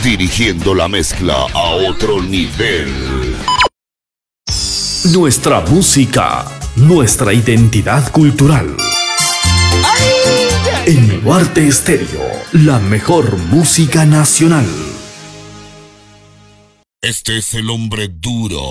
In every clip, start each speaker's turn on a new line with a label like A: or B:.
A: dirigiendo la mezcla a otro nivel.
B: Nuestra música, nuestra identidad cultural. En Nuarte Estéreo, la mejor música nacional.
A: Este es el hombre duro.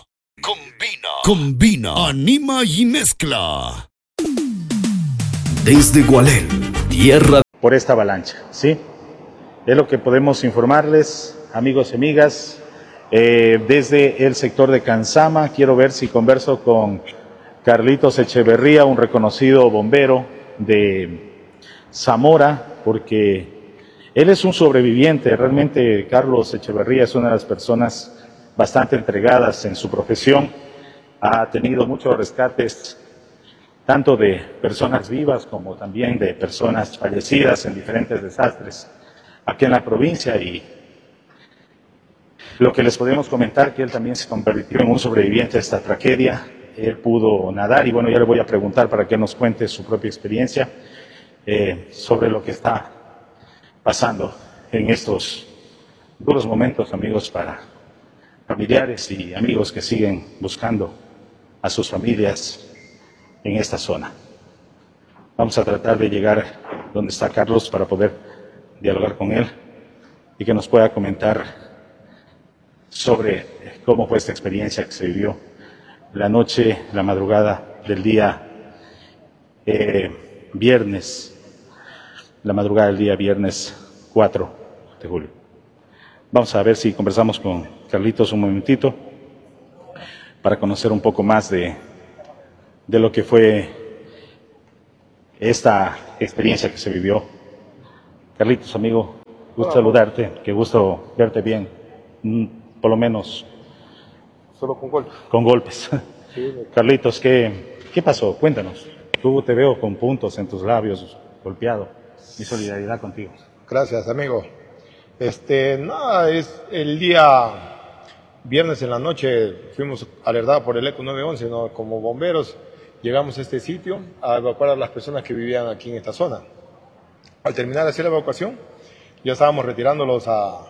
A: Combina, anima y mezcla.
B: Desde Gualén, tierra.
C: Por esta avalancha, ¿sí? Es lo que podemos informarles, amigos y amigas. Desde el sector de Cansama, quiero ver si converso con Carlitos Echeverría, un reconocido bombero de Zamora, porque él es un sobreviviente. Realmente Carlos Echeverría es una de las personas bastante entregadas en su profesión. Ha tenido muchos rescates, tanto de personas vivas como también de personas fallecidas en diferentes desastres aquí en la provincia, y lo que les podemos comentar que él también se convirtió en un sobreviviente de esta tragedia. Él pudo nadar y bueno, ya le voy a preguntar para que nos cuente su propia experiencia sobre lo que está pasando en estos duros momentos, amigos, para familiares y amigos que siguen buscando a sus familias en esta zona. Vamos a tratar de llegar donde está Carlos para poder dialogar con él y que nos pueda comentar sobre cómo fue esta experiencia que se vivió la noche, la madrugada del día viernes, la madrugada del día viernes 4 de julio. Vamos a ver si conversamos con Carlitos un momentito para conocer un poco más de lo que fue esta experiencia que se vivió. Carlitos, amigo, gusto saludarte, qué gusto verte bien, por lo menos.
D: Solo con golpes.
C: Con golpes. Sí. Carlitos, ¿qué pasó? Cuéntanos. Tú te veo con puntos en tus labios, golpeado. Mi solidaridad contigo.
D: Gracias, amigo. Nada, es el día viernes en la noche, fuimos alertados por el ECO 911, ¿no? Como bomberos, llegamos a este sitio a evacuar a las personas que vivían aquí en esta zona. Al terminar de hacer la evacuación, ya estábamos retirándolos a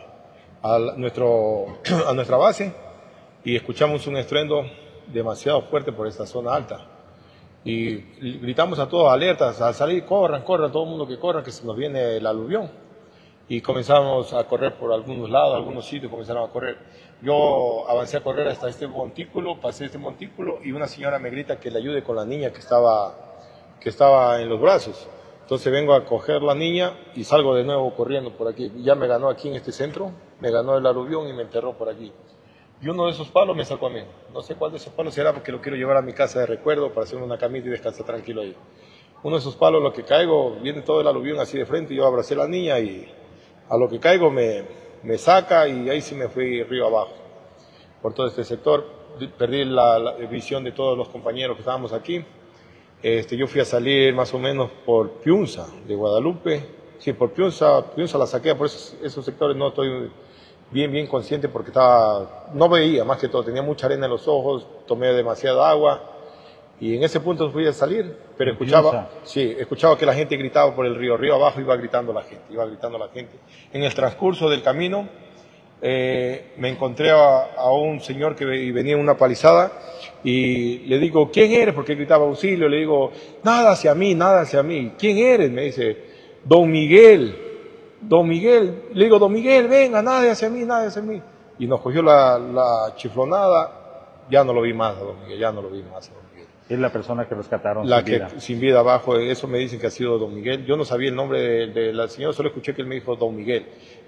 D: nuestra base y escuchamos un estruendo demasiado fuerte por esta zona alta. Y gritamos a todos, alertas, al salir, corran, todo el mundo que corra, que se nos viene el aluvión. Y comenzamos a correr por algunos lados, algunos sitios comenzaron a correr. Yo avancé a correr hasta este montículo, pasé este montículo y una señora me grita que le ayude con la niña que estaba en los brazos. Entonces vengo a coger la niña y salgo de nuevo corriendo por aquí. Ya me ganó aquí en este centro, me ganó el aluvión y me enterró por aquí. Y uno de esos palos me sacó a mí. No sé cuál de esos palos será porque lo quiero llevar a mi casa de recuerdo para hacer una camita y descansar tranquilo ahí. Uno de esos palos, lo que caigo, viene todo el aluvión así de frente y yo abracé a la niña y a lo que caigo me saca y ahí sí me fui río abajo. Por todo este sector, perdí la visión de todos los compañeros que estábamos aquí. Yo fui a salir más o menos por Piunza, de Guadalupe. Sí, por Piunza la saqué, por esos sectores no estoy bien consciente porque no veía más que todo, tenía mucha arena en los ojos, tomé demasiada agua y en ese punto fui a salir, pero escuchaba que la gente gritaba por el río abajo, iba gritando la gente. En el transcurso del camino me encontré a un señor que venía en una palizada y le digo, ¿quién eres? Porque gritaba auxilio, le digo, nada hacia mí, ¿quién eres? Me dice, Don Miguel, le digo, Don Miguel, venga, nada hacia mí. Y nos cogió la chiflonada, ya no lo vi más, Don Miguel.
C: Es la persona que rescataron
D: sin vida abajo, eso me dicen que ha sido Don Miguel. Yo no sabía el nombre de la señora, solo escuché que él me dijo Don Miguel.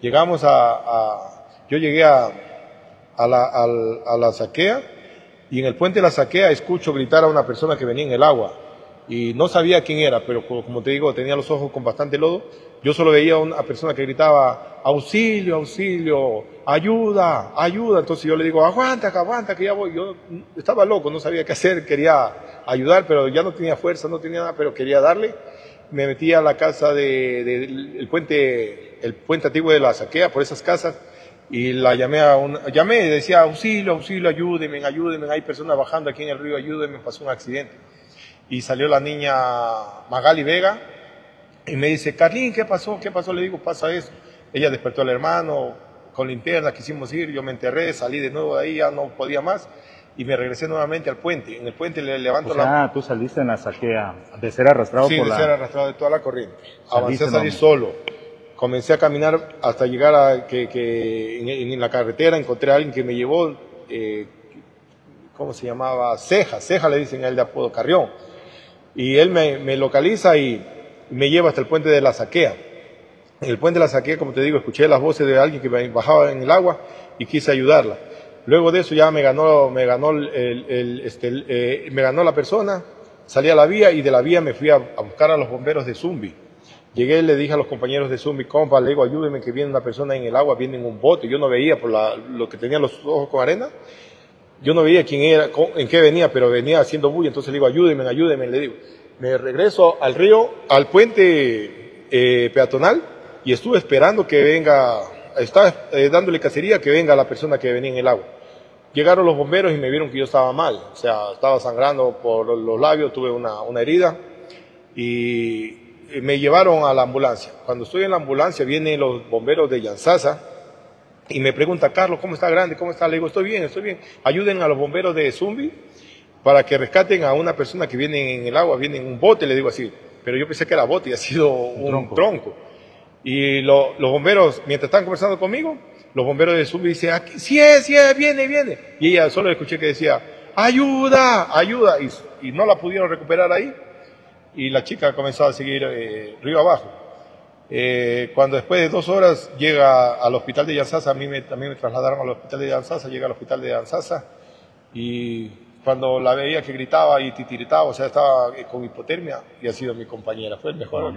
D: Yo llegué a la saquea y en el puente de la saquea escucho gritar a una persona que venía en el agua y no sabía quién era, pero como te digo, tenía los ojos con bastante lodo. Yo solo veía a una persona que gritaba, auxilio, ayuda. Entonces yo le digo, aguanta, que ya voy. Yo estaba loco, no sabía qué hacer, quería ayudar, pero ya no tenía fuerza, no tenía nada, pero quería darle. Me metí a la casa el puente antiguo de la saquea, por esas casas, y la llamé y decía, auxilio, ayúdenme, hay personas bajando aquí en el río, ayúdenme, pasó un accidente. Y salió la niña Magali Vega, y me dice, Carlín, ¿qué pasó? Le digo, pasa eso. Ella despertó al hermano, con linterna quisimos ir, yo me enterré, salí de nuevo de ahí, ya no podía más, y me regresé nuevamente al puente. En el puente le levanto
C: tú saliste en la saquea de ser arrastrado
D: sí,
C: por
D: de
C: la...
D: ser arrastrado de toda la corriente. Avancé a salir
C: ¿no?
D: solo. Comencé a caminar hasta llegar a en la carretera encontré a alguien que me llevó, ¿cómo se llamaba? Ceja le dicen a él de apodo, Carrión. Y él me localiza y me lleva hasta el puente de la Saquea. En el puente de la Saquea, como te digo, escuché las voces de alguien que bajaba en el agua y quise ayudarla. Luego de eso ya me ganó la persona, salí a la vía y de la vía me fui a buscar a los bomberos de Zumbi. Llegué y le dije a los compañeros de Zumbi, compa, le digo, ayúdenme que viene una persona en el agua, viene en un bote. Yo no veía por lo que tenía los ojos con arena, yo no veía quién era, en qué venía, pero venía haciendo bulla. Entonces le digo, ayúdenme, le digo. Me regreso al río, al puente peatonal y estuve esperando que venga, estaba dándole cacería que venga la persona que venía en el agua. Llegaron los bomberos y me vieron que yo estaba mal, o sea, estaba sangrando por los labios, tuve una herida y me llevaron a la ambulancia. Cuando estoy en la ambulancia vienen los bomberos de Yanzasa y me pregunta, Carlos, ¿cómo está grande? ¿Cómo está? Le digo, estoy bien. Ayuden a los bomberos de Zumbi para que rescaten a una persona que viene en el agua, viene en un bote, le digo así. Pero yo pensé que era bote y ha sido un tronco. Y los bomberos, mientras estaban conversando conmigo, los bomberos de Zumbi dicen, aquí, sí es, viene. Y ella solo escuché que decía, ayuda. Y no la pudieron recuperar ahí. Y la chica comenzó a seguir río abajo. Cuando después de 2 horas llega al hospital de Yanzasa, también me trasladaron al hospital de Yanzasa, llega al hospital de Yanzasa y cuando la veía que gritaba y titiritaba, o sea, estaba con hipotermia y ha sido mi compañera, fue el mejor.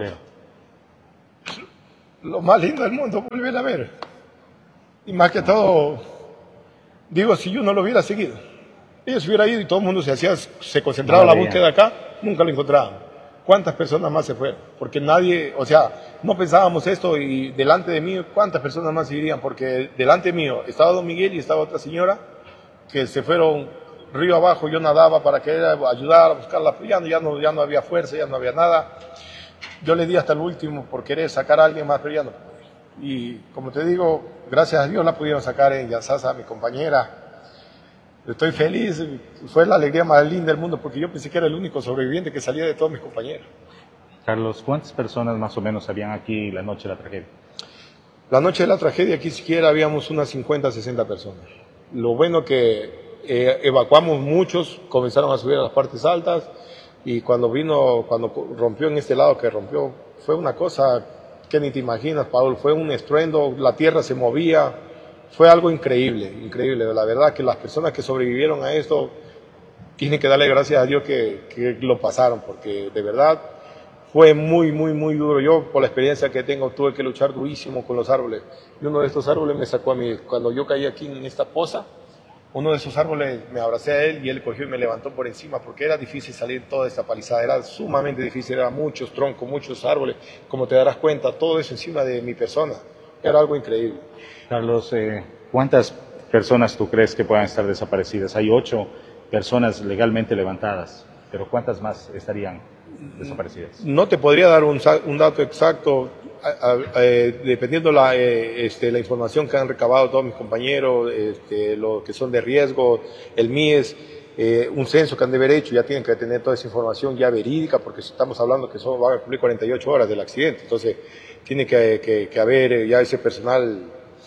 D: Lo más lindo del mundo, volver a ver. Y más que todo, digo, si yo no lo hubiera seguido, ella se hubiera ido y todo el mundo se concentraba en la búsqueda acá, nunca lo encontraban. ¿Cuántas personas más se fueron? Porque nadie, o sea, no pensábamos esto y delante de mí, ¿cuántas personas más se irían? Porque delante mío estaba Don Miguel y estaba otra señora que se fueron río abajo, yo nadaba para querer ayudar a buscarla, ya no había fuerza, ya no había nada. Yo le di hasta el último por querer sacar a alguien más, pero ya no pude. Y como te digo, gracias a Dios la pudieron sacar en Yanzasa, mi compañera. Estoy feliz, fue la alegría más linda del mundo porque yo pensé que era el único sobreviviente que salía de todos mis compañeros.
C: Carlos, ¿cuántas personas más o menos habían aquí la noche de la tragedia?
D: La noche de la tragedia aquí siquiera habíamos unas 50, 60 personas. Lo bueno que evacuamos muchos, comenzaron a subir a las partes altas y cuando rompió en este lado que rompió, fue una cosa que ni te imaginas, Paul, fue un estruendo, la tierra se movía. Fue algo increíble. La verdad que las personas que sobrevivieron a esto tienen que darle gracias a Dios que lo pasaron, porque de verdad fue muy duro. Yo, por la experiencia que tengo, tuve que luchar durísimo con los árboles. Y uno de estos árboles me sacó a mí. Cuando yo caí aquí en esta poza, uno de esos árboles me abracé a él y él cogió y me levantó por encima, porque era difícil salir toda esta palizada. Era sumamente difícil, eran muchos troncos, muchos árboles. Como te darás cuenta, todo eso encima de mi persona. Era algo increíble.
C: Carlos, ¿cuántas personas tú crees que puedan estar desaparecidas? Hay 8 personas legalmente levantadas, pero ¿cuántas más estarían desaparecidas?
D: No te podría dar un dato exacto, dependiendo la información que han recabado todos mis compañeros, los que son de riesgo, el MIES, un censo que han de haber hecho, ya tienen que tener toda esa información ya verídica, porque estamos hablando que van a cumplir 48 horas del accidente, entonces tiene que haber ya ese personal,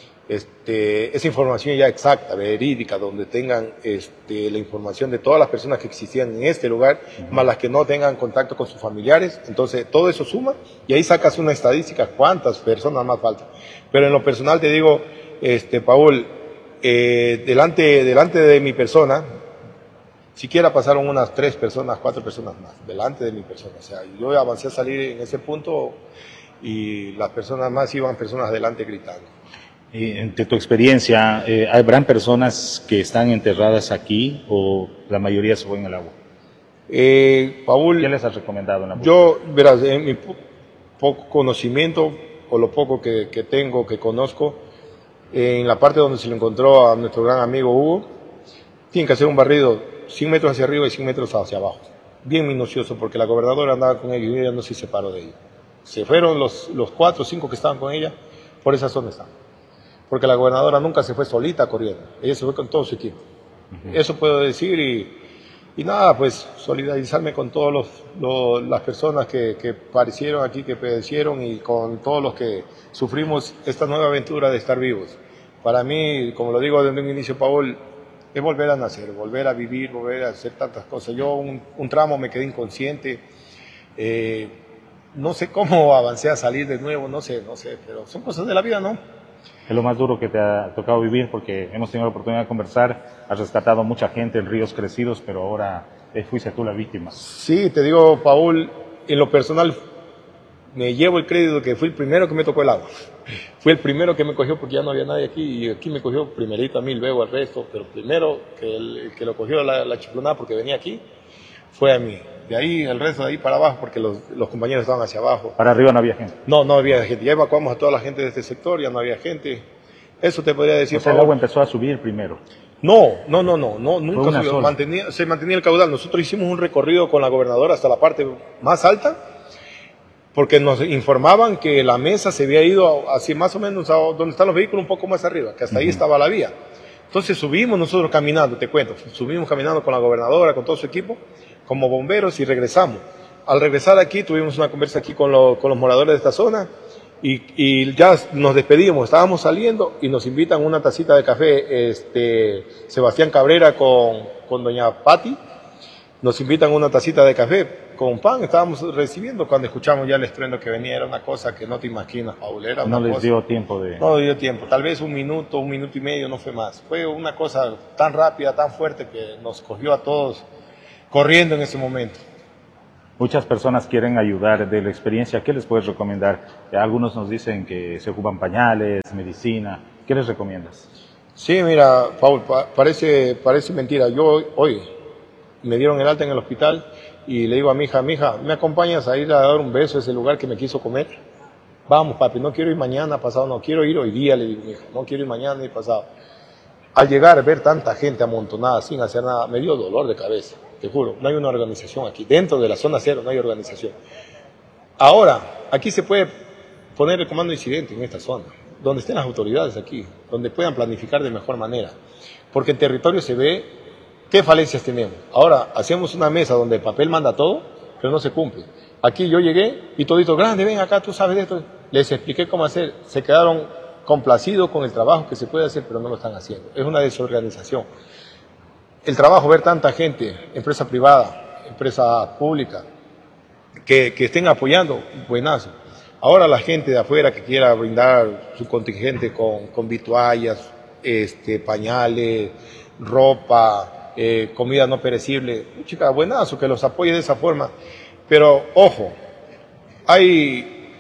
D: esa información ya exacta, verídica, donde tengan la información de todas las personas que existían en este lugar, más las que no tengan contacto con sus familiares. Entonces todo eso suma y ahí sacas una estadística, cuántas personas más faltan. Pero en lo personal te digo, Paul, delante de mi persona, siquiera pasaron unas 3 personas, 4 personas más, delante de mi persona. O sea, yo avancé a salir en ese punto y las personas más iban personas adelante gritando.
C: De tu experiencia, ¿habrán personas que están enterradas aquí o la mayoría se fue en el agua?
D: Paul,
C: ¿Qué les has recomendado en la búsqueda?
D: Yo, verás, en mi poco conocimiento o lo poco que tengo, que conozco, en la parte donde se lo encontró a nuestro gran amigo Hugo, tienen que hacer un barrido 100 metros hacia arriba y 100 metros hacia abajo. Bien minucioso, porque la gobernadora andaba con ella y ella no se separó de ella. Se fueron los 4 o 5 que estaban con ella, por esa zona están. porque la gobernadora nunca se fue solita corriendo, ella se fue con todo su equipo. Eso puedo decir y nada, pues solidarizarme con todas las personas que parecieron aquí, que padecieron y con todos los que sufrimos esta nueva aventura de estar vivos. Para mí, como lo digo desde un inicio, Paul, es volver a nacer, volver a vivir, volver a hacer tantas cosas. Yo un tramo me quedé inconsciente, no sé cómo avancé a salir de nuevo, no sé, pero son cosas de la vida, ¿no?
C: Es lo más duro que te ha tocado vivir porque hemos tenido la oportunidad de conversar, has rescatado a mucha gente en ríos crecidos, pero ahora fuiste tú la víctima.
D: Sí, te digo, Paul, en lo personal me llevo el crédito de que fui el primero que me tocó el agua. Fui el primero que me cogió porque ya no había nadie aquí y aquí me cogió primerito a mí, luego al resto, pero primero que lo cogió la chiflonada porque venía aquí fue a mí. De ahí, el resto de ahí para abajo porque los compañeros estaban hacia abajo.
C: Para arriba no había gente.
D: No había gente. Ya evacuamos a toda la gente de este sector, ya no había gente. Eso te podría decir.
C: O sea, el agua empezó a subir primero.
D: No, nunca subió. Se mantenía el caudal. Nosotros hicimos un recorrido con la gobernadora hasta la parte más alta, porque nos informaban que la mesa se había ido así más o menos a donde están los vehículos, un poco más arriba, que hasta ahí estaba la vía. Entonces subimos nosotros caminando, te cuento, subimos caminando con la gobernadora, con todo su equipo, como bomberos y regresamos. Al regresar aquí tuvimos una conversa aquí con los moradores de esta zona y ya nos despedimos, estábamos saliendo y nos invitan una tacita de café, Sebastián Cabrera con doña Patti, nos invitan una tacita de café con pan, estábamos recibiendo cuando escuchamos ya el estruendo que venía, era una cosa que no te imaginas, Paul, era una
C: No les
D: cosa,
C: dio tiempo de...
D: No dio tiempo, tal vez un minuto y medio, no fue más, fue una cosa tan rápida, tan fuerte que nos cogió a todos corriendo en ese momento.
C: Muchas personas quieren ayudar. De la experiencia, ¿qué les puedes recomendar? Algunos nos dicen que se ocupan pañales, medicina. ¿Qué les recomiendas?
D: Sí, mira, Paul, parece mentira. Yo hoy me dieron el alta en el hospital y le digo a mi hija, ¿me acompañas a ir a dar un beso a ese lugar que me quiso comer? Vamos, papi, no quiero ir mañana, pasado, no quiero ir hoy día, le digo a mi hija, no quiero ir mañana ni pasado. Al llegar, ver tanta gente amontonada sin hacer nada, me dio dolor de cabeza. Te juro, no hay una organización aquí. Dentro de la zona cero no hay organización. Ahora, aquí se puede poner el comando de incidente en esta zona, donde estén las autoridades aquí, donde puedan planificar de mejor manera. Porque en territorio se ve qué falencias tenemos. Ahora, hacemos una mesa donde el papel manda todo, pero no se cumple. Aquí yo llegué y todito, grande, ven acá, tú sabes de esto. Les expliqué cómo hacer. Se quedaron complacidos con el trabajo que se puede hacer, pero no lo están haciendo. Es una desorganización. El trabajo, ver tanta gente, empresa privada, empresa pública, que estén apoyando, buenazo. Ahora la gente de afuera que quiera brindar su contingente con vituallas, pañales, ropa, comida no perecible, chica, buenazo que los apoye de esa forma. Pero ojo, hay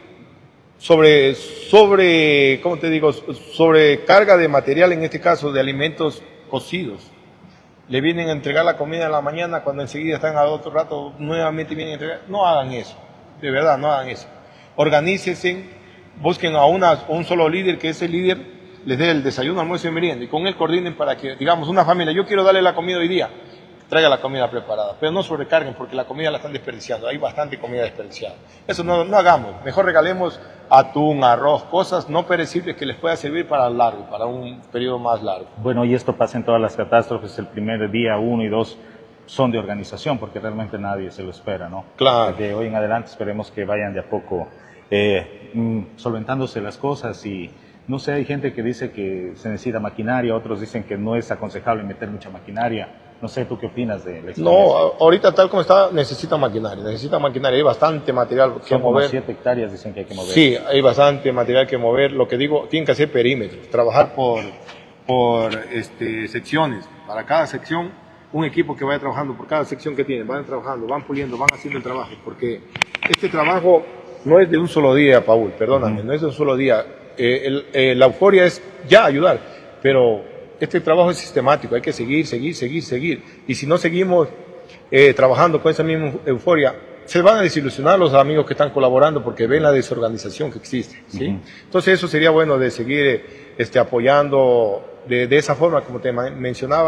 D: ¿cómo te digo? Sobrecarga de material, en este caso de alimentos cocidos. Le vienen a entregar la comida en la mañana cuando enseguida están a otro rato nuevamente vienen a entregar. No hagan eso, de verdad, no hagan eso. Organícense, busquen a un solo líder, que ese líder les dé el desayuno, almuerzo y merienda, y con él coordinen para que, digamos, una familia, yo quiero darle la comida hoy día, traiga la comida preparada, pero no sobrecarguen porque la comida la están desperdiciando, hay bastante comida desperdiciada. Eso no hagamos, mejor regalemos atún, arroz, cosas no perecibles que les pueda servir para largo, para un periodo más largo.
C: Bueno, y esto pasa en todas las catástrofes, el primer día 1 y 2 son de organización porque realmente nadie se lo espera, ¿no?
D: Claro.
C: De hoy en adelante esperemos que vayan de a poco solventándose las cosas y no sé, hay gente que dice que se necesita maquinaria, otros dicen que no es aconsejable meter mucha maquinaria. No sé, ¿tú qué opinas de la experiencia?
D: No, ahorita tal como está, necesita maquinaria, hay bastante material que
C: Son como
D: mover.
C: 7 hectáreas dicen que hay que mover.
D: Sí, hay bastante material que mover, lo que digo, tienen que hacer perímetros, trabajar por secciones, para cada sección, un equipo que vaya trabajando por cada sección que tienen, van trabajando, van puliendo, van haciendo el trabajo, porque este trabajo no es de un solo día, Paul, perdóname, no es de un solo día, la euforia es ya ayudar, pero este trabajo es sistemático, hay que seguir, y si no seguimos trabajando con esa misma euforia, se van a desilusionar los amigos que están colaborando porque ven la desorganización que existe, ¿sí? Entonces eso sería bueno de seguir apoyando de esa forma, como te mencionaba,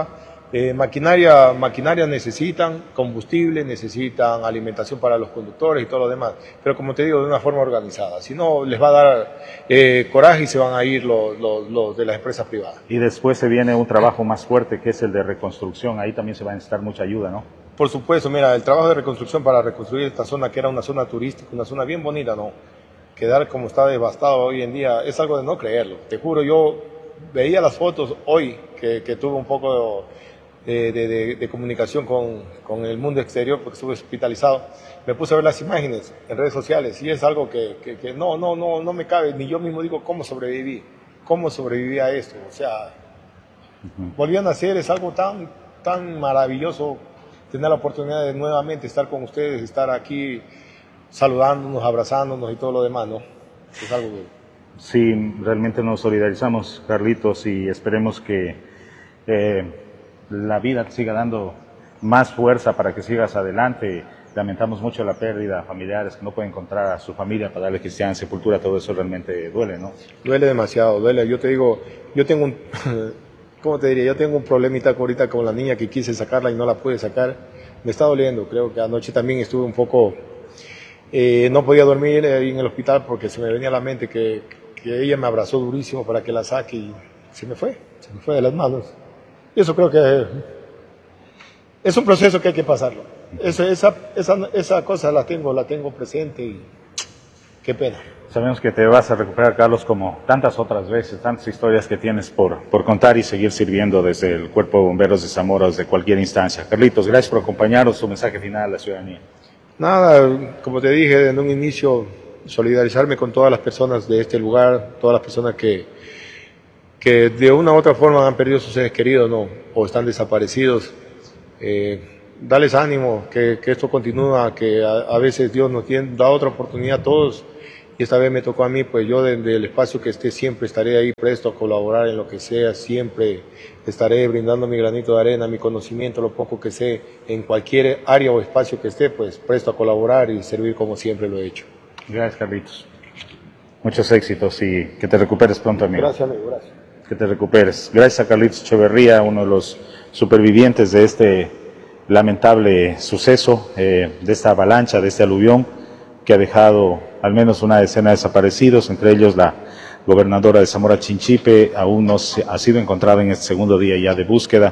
D: Maquinaria necesitan, combustible, necesitan alimentación para los conductores y todo lo demás, pero como te digo, de una forma organizada, si no les va a dar coraje y se van a ir los de las empresas privadas.
C: Y después se viene un trabajo más fuerte que es el de reconstrucción, ahí también se va a necesitar mucha ayuda, ¿no?
D: Por supuesto, mira, el trabajo de reconstrucción para reconstruir esta zona, que era una zona turística, una zona bien bonita, ¿no? Quedar como está devastado hoy en día es algo de no creerlo. Te juro, yo veía las fotos hoy que tuve un poco de comunicación con el mundo exterior porque estuve hospitalizado. Me puse a ver las imágenes en redes sociales y es algo que no me cabe, ni yo mismo digo cómo sobreviví a esto. O sea, volví a nacer, es algo tan maravilloso tener la oportunidad de nuevamente estar con ustedes, estar aquí saludándonos, abrazándonos y todo lo demás, ¿no? Es algo duro.
C: Sí, realmente nos solidarizamos, Carlitos, y esperemos que la vida te siga dando más fuerza para que sigas adelante. Lamentamos mucho la pérdida, familiares que no pueden encontrar a su familia para darle cristiana sepultura, todo eso realmente duele, ¿no?
D: Duele demasiado, duele. Yo te digo, yo tengo un, ¿cómo te diría? Yo tengo un problemita ahorita con la niña que quise sacarla y no la pude sacar. Me está doliendo, creo que anoche también estuve un poco, no podía dormir ahí en el hospital porque se me venía a la mente que ella me abrazó durísimo para que la saque y se me fue de las manos. Y eso creo que es un proceso que hay que pasarlo. Esa cosa la tengo presente y qué pena.
C: Sabemos que te vas a recuperar, Carlos, como tantas otras veces, tantas historias que tienes por contar y seguir sirviendo desde el Cuerpo de Bomberos de Zamora, desde cualquier instancia. Carlitos, gracias por acompañarnos, su mensaje final a la ciudadanía.
D: Nada, como te dije en un inicio, solidarizarme con todas las personas de este lugar, todas las personas que de una u otra forma han perdido sus seres queridos, ¿no? O están desaparecidos. Darles ánimo, que esto continúa, que a veces Dios nos da otra oportunidad a todos. Y esta vez me tocó a mí, pues yo desde el espacio que esté siempre estaré ahí presto a colaborar en lo que sea, siempre estaré brindando mi granito de arena, mi conocimiento, lo poco que sé, en cualquier área o espacio que esté, pues presto a colaborar y servir como siempre lo he hecho.
C: Gracias, Carlitos. Muchos éxitos y que te recuperes pronto, amigo.
D: Gracias, amigo, gracias.
C: Que te recuperes. Gracias a Carlitos Echeverría, uno de los supervivientes de este lamentable suceso, de esta avalancha, de este aluvión, que ha dejado al menos una decena de desaparecidos, entre ellos la gobernadora de Zamora Chinchipe, aún no ha sido encontrada en este segundo día ya de búsqueda.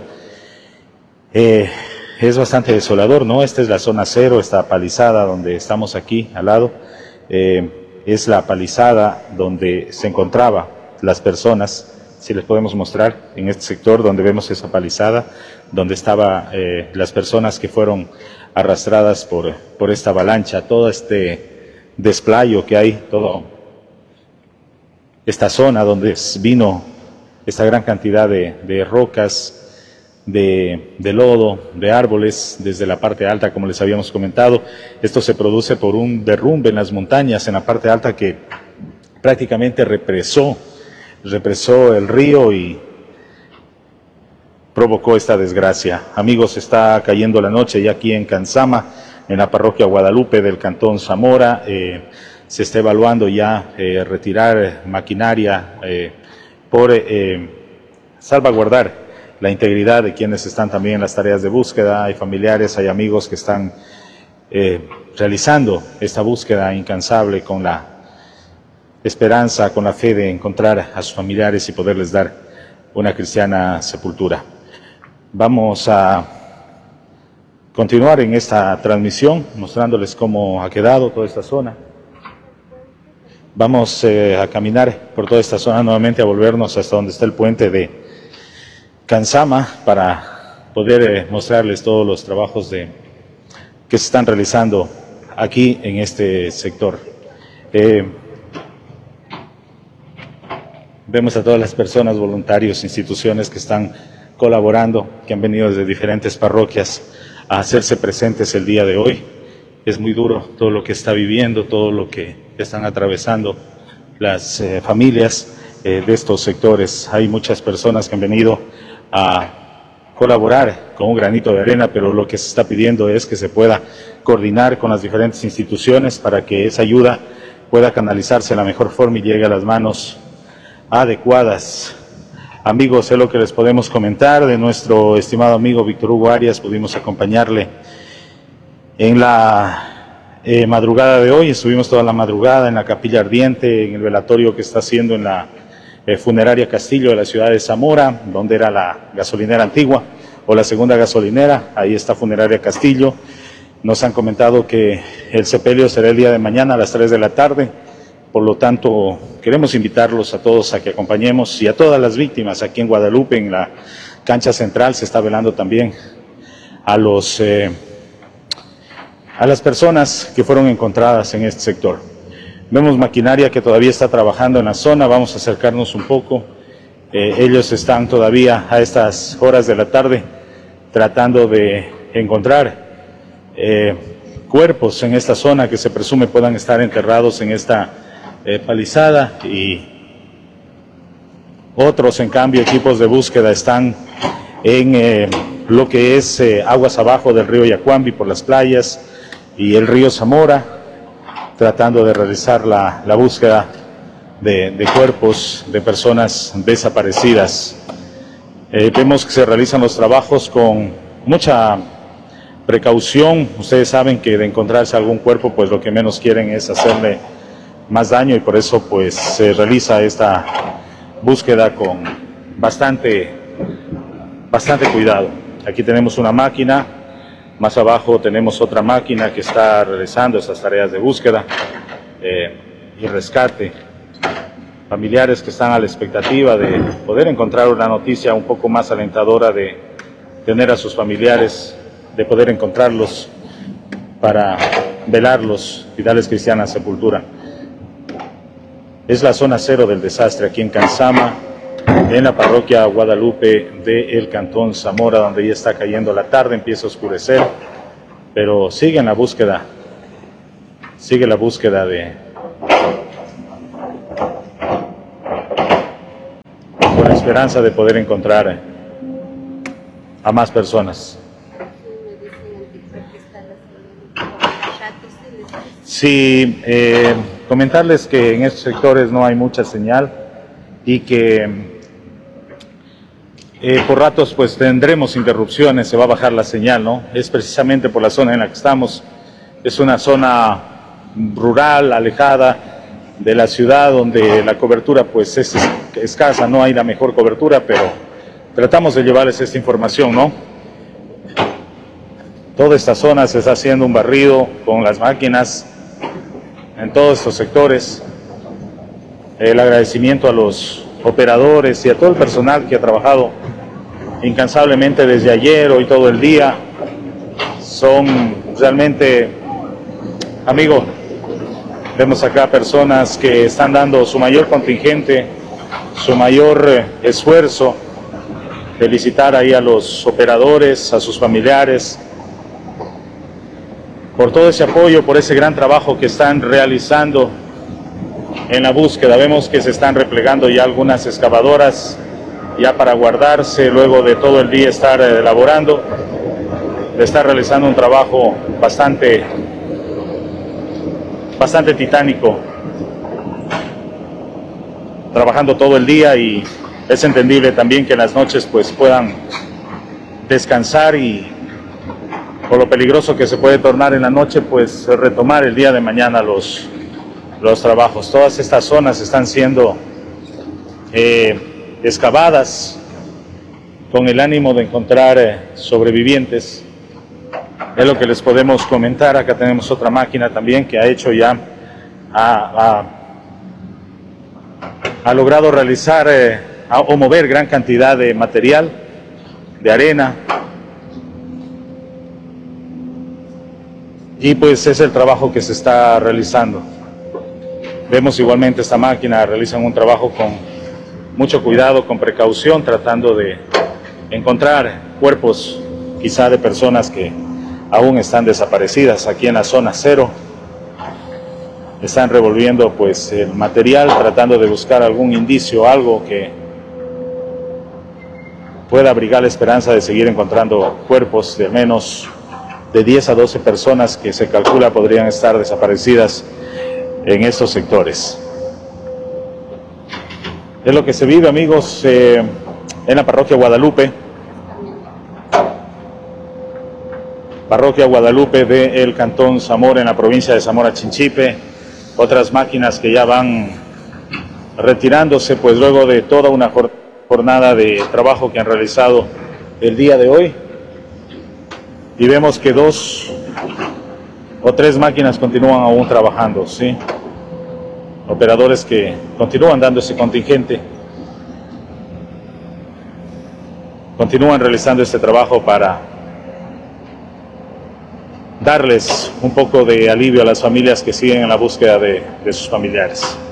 C: Es bastante desolador, ¿no? Esta es la zona cero, esta palizada donde estamos aquí al lado, es la palizada donde se encontraban las personas, si les podemos mostrar, en este sector donde vemos esa palizada, donde estaban las personas que fueron arrastradas por esta avalancha, todo este desplayo que hay, toda esta zona donde vino esta gran cantidad de rocas, de lodo, de árboles, desde la parte alta, como les habíamos comentado. Esto se produce por un derrumbe en las montañas, en la parte alta, que prácticamente represó el río y provocó esta desgracia. Amigos, está cayendo la noche ya aquí en Canzama, en la parroquia Guadalupe del cantón Zamora. Se está evaluando ya retirar maquinaria por salvaguardar la integridad de quienes están también en las tareas de búsqueda. Hay familiares, hay amigos que están realizando esta búsqueda incansable con la esperanza, con la fe de encontrar a sus familiares y poderles dar una cristiana sepultura. Vamos a continuar en esta transmisión mostrándoles cómo ha quedado toda esta zona. Vamos a caminar por toda esta zona nuevamente, a volvernos hasta donde está el puente de Canzama para poder mostrarles todos los trabajos que se están realizando aquí en este sector. Vemos a todas las personas, voluntarios, instituciones que están colaborando, que han venido desde diferentes parroquias a hacerse presentes el día de hoy. Es muy duro todo lo que está viviendo, todo lo que están atravesando las familias de estos sectores. Hay muchas personas que han venido a colaborar con un granito de arena, pero lo que se está pidiendo es que se pueda coordinar con las diferentes instituciones para que esa ayuda pueda canalizarse de la mejor forma y llegue a las manos adecuadas Amigos, es lo que les podemos comentar de nuestro estimado amigo Víctor Hugo Arias. Pudimos acompañarle en la madrugada de hoy. Estuvimos toda la madrugada en la Capilla Ardiente, en el velatorio que está haciendo en la funeraria Castillo de la ciudad de Zamora, donde era la gasolinera antigua o la segunda gasolinera. Ahí está funeraria Castillo. Nos han comentado que el sepelio será el día de mañana a las 3 de la tarde. Por lo tanto, queremos invitarlos a todos a que acompañemos, y a todas las víctimas aquí en Guadalupe, en la cancha central. Se está velando también a las personas que fueron encontradas en este sector. Vemos maquinaria que todavía está trabajando en la zona. Vamos a acercarnos un poco. Ellos están todavía a estas horas de la tarde tratando de encontrar cuerpos en esta zona que se presume puedan estar enterrados en esta palizada, y otros, en cambio, equipos de búsqueda están en lo que es aguas abajo del río Yacuambi, por las playas y el río Zamora, tratando de realizar la búsqueda de cuerpos de personas desaparecidas. Vemos que se realizan los trabajos con mucha precaución. Ustedes saben que de encontrarse algún cuerpo, pues lo que menos quieren es hacerle más daño, y por eso pues se realiza esta búsqueda con bastante cuidado. Aquí tenemos una máquina, más abajo tenemos otra máquina que está realizando estas tareas de búsqueda y rescate. Familiares que están a la expectativa de poder encontrar una noticia un poco más alentadora, de tener a sus familiares, de poder encontrarlos para velarlos y darles cristiana sepultura. Es la zona cero del desastre aquí en Canzama, en la parroquia Guadalupe del Cantón Zamora, donde ya está cayendo la tarde, empieza a oscurecer, pero sigue la búsqueda con la esperanza de poder encontrar a más personas. Sí, comentarles que en estos sectores no hay mucha señal, y que por ratos pues tendremos interrupciones, se va a bajar la señal, ¿no? Es precisamente por la zona en la que estamos. Es una zona rural, alejada de la ciudad, donde la cobertura pues es escasa, no hay la mejor cobertura, pero tratamos de llevarles esta información, ¿no? Toda esta zona se está haciendo un barrido con las máquinas en todos estos sectores. El agradecimiento a los operadores y a todo el personal que ha trabajado incansablemente desde ayer, hoy todo el día. Son realmente, amigo, vemos acá personas que están dando su mayor contingente, su mayor esfuerzo. Felicitar ahí a los operadores, a sus familiares, por todo ese apoyo, por ese gran trabajo que están realizando en la búsqueda. Vemos que se están replegando ya algunas excavadoras, ya para guardarse luego de todo el día estar elaborando, de estar realizando un trabajo bastante titánico, trabajando todo el día, y es entendible también que en las noches pues puedan descansar, y por lo peligroso que se puede tornar en la noche, pues retomar el día de mañana los trabajos. Todas estas zonas están siendo excavadas con el ánimo de encontrar sobrevivientes. Es lo que les podemos comentar. Acá tenemos otra máquina también que ha hecho ya, ha logrado realizar o mover gran cantidad de material, de arena. Y pues es el trabajo que se está realizando. Vemos igualmente esta máquina, realizan un trabajo con mucho cuidado, con precaución, tratando de encontrar cuerpos quizá de personas que aún están desaparecidas. Aquí en la zona cero están revolviendo pues el material, tratando de buscar algún indicio, algo que pueda abrigar la esperanza de seguir encontrando cuerpos de al menos de 10 a 12 personas que se calcula podrían estar desaparecidas en estos sectores. Es lo que se vive, amigos. en la parroquia Guadalupe. Parroquia Guadalupe del Cantón Zamora, en la provincia de Zamora Chinchipe. Otras máquinas que ya van retirándose, pues luego de toda una jornada de trabajo que han realizado el día de hoy. Y vemos que 2 o 3 máquinas continúan aún trabajando, ¿sí? Operadores que continúan dando ese contingente, continúan realizando este trabajo para darles un poco de alivio a las familias que siguen en la búsqueda de sus familiares.